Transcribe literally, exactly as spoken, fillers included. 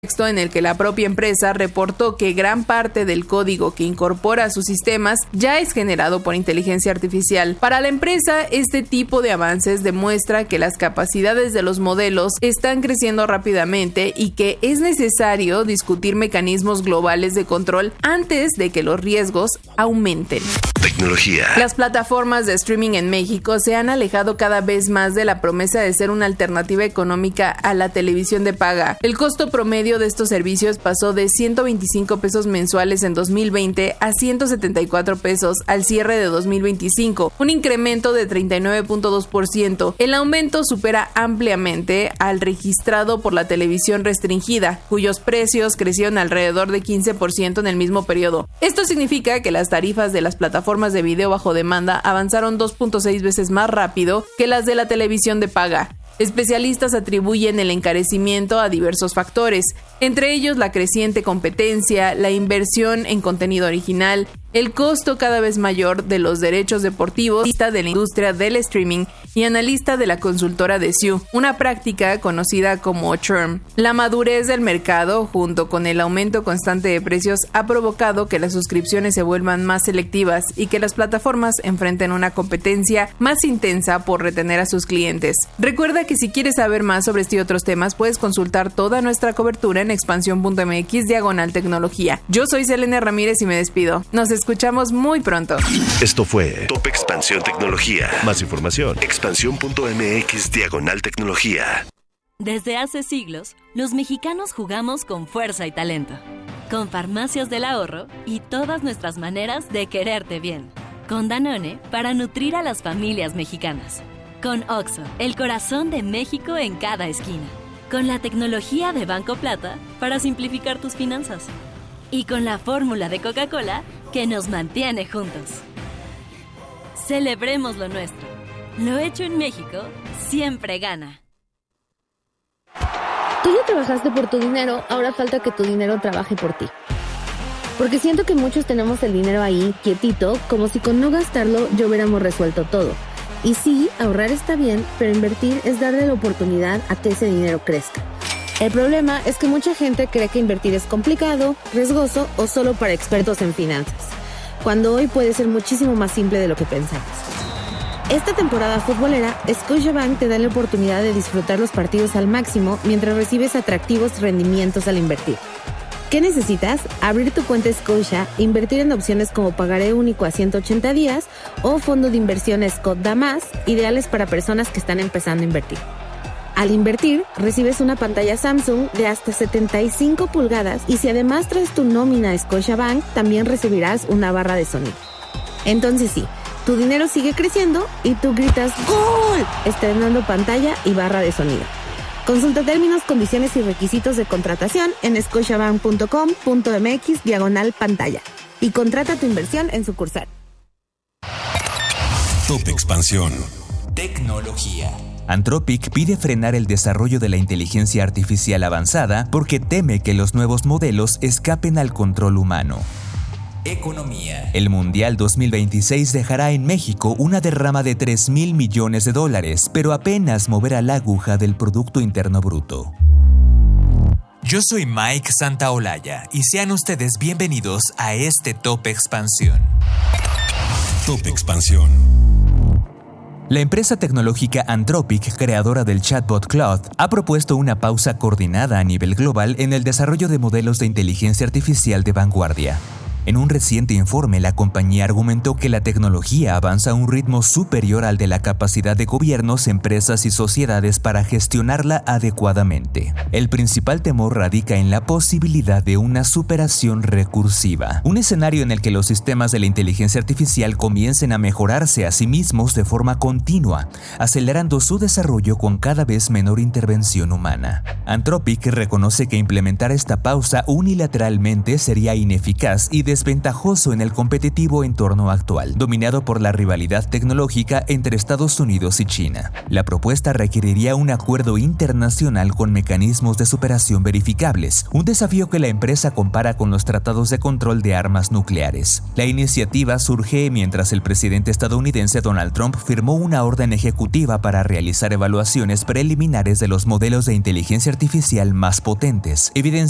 Texto en el que la propia empresa reportó que gran parte del código que incorpora a sus sistemas ya es generado por inteligencia artificial. Para la empresa, este tipo de avances demuestra que las capacidades de los modelos están creciendo rápidamente y que es necesario discutir mecanismos globales de control antes de que los riesgos aumenten. Tecnología. Las plataformas de streaming en México se han alejado cada vez más de la promesa de ser una alternativa económica a la televisión de paga. El costo promedio de estos servicios pasó de ciento veinticinco pesos mensuales en dos mil veinte a ciento setenta y cuatro pesos al cierre de dos mil veinticinco, un incremento de treinta y nueve punto dos por ciento. El aumento supera ampliamente al registrado por la televisión restringida, cuyos precios crecieron alrededor de quince por ciento en el mismo periodo. Esto significa que las tarifas de las plataformas de video bajo demanda avanzaron dos punto seis veces más rápido que las de la televisión de paga. Especialistas atribuyen el encarecimiento a diversos factores, entre ellos la creciente competencia, la inversión en contenido original, el costo cada vez mayor de los derechos deportivos, analista de la industria del streaming y analista de la consultora de S I U, una práctica conocida como churn. La madurez del mercado, junto con el aumento constante de precios, ha provocado que las suscripciones se vuelvan más selectivas y que las plataformas enfrenten una competencia más intensa por retener a sus clientes. Recuerda que si quieres saber más sobre este y otros temas, puedes consultar toda nuestra cobertura en expansión punto m x diagonal tecnología. Yo soy Selene Ramírez y me despido. Nos escuchamos muy pronto. Esto fue Top Expansión Tecnología. Más información, expansión punto m x diagonal tecnología. Desde hace siglos, los mexicanos jugamos con fuerza y talento, con Farmacias del Ahorro y todas nuestras maneras de quererte bien, con Danone para nutrir a las familias mexicanas, con Oxxo, el corazón de México en cada esquina, con la tecnología de Banco Plata para simplificar tus finanzas y con la fórmula de Coca-Cola que nos mantiene juntos. Celebremos lo nuestro. Lo hecho en México siempre gana. Tú ya trabajaste por tu dinero, ahora falta que tu dinero trabaje por ti. Porque siento que muchos tenemos el dinero ahí, quietito, como si con no gastarlo ya hubiéramos resuelto todo. Y sí, ahorrar está bien, pero invertir es darle la oportunidad a que ese dinero crezca. El problema es que mucha gente cree que invertir es complicado, riesgoso o solo para expertos en finanzas, cuando hoy puede ser muchísimo más simple de lo que pensamos. Esta temporada futbolera, Scotiabank te da la oportunidad de disfrutar los partidos al máximo mientras recibes atractivos rendimientos al invertir. ¿Qué necesitas? Abrir tu cuenta Scotia, invertir en opciones como pagaré único a ciento ochenta días o fondo de inversión Scott Da Más, ideales para personas que están empezando a invertir. Al invertir, recibes una pantalla Samsung de hasta setenta y cinco pulgadas y si además traes tu nómina a Scotiabank, también recibirás una barra de sonido. Entonces sí, tu dinero sigue creciendo y tú gritas ¡Gol!, estrenando pantalla y barra de sonido. Consulta términos, condiciones y requisitos de contratación en scotiabank punto com punto m x diagonal pantalla y contrata tu inversión en sucursal. Top Expansión Tecnología. Anthropic pide frenar el desarrollo de la inteligencia artificial avanzada porque teme que los nuevos modelos escapen al control humano. Economía. El Mundial dos mil veintiséis dejará en México una derrama de tres mil millones de dólares, pero apenas moverá la aguja del Producto Interno Bruto. Yo soy Mike Santaolalla y sean ustedes bienvenidos a este Top Expansión. Top Expansión. La empresa tecnológica Anthropic, creadora del chatbot Claude, ha propuesto una pausa coordinada a nivel global en el desarrollo de modelos de inteligencia artificial de vanguardia. En un reciente informe, la compañía argumentó que la tecnología avanza a un ritmo superior al de la capacidad de gobiernos, empresas y sociedades para gestionarla adecuadamente. El principal temor radica en la posibilidad de una superación recursiva, un escenario en el que los sistemas de la inteligencia artificial comiencen a mejorarse a sí mismos de forma continua, acelerando su desarrollo con cada vez menor intervención humana. Anthropic reconoce que implementar esta pausa unilateralmente sería ineficaz y desventajoso en el competitivo entorno actual, dominado por la rivalidad tecnológica entre Estados Unidos y China. La propuesta requeriría un acuerdo internacional con mecanismos de superación verificables, un desafío que la empresa compara con los tratados de control de armas nucleares. La iniciativa surge mientras el presidente estadounidense Donald Trump firmó una orden ejecutiva para realizar evaluaciones preliminares de los modelos de inteligencia artificial más potentes, evidenciando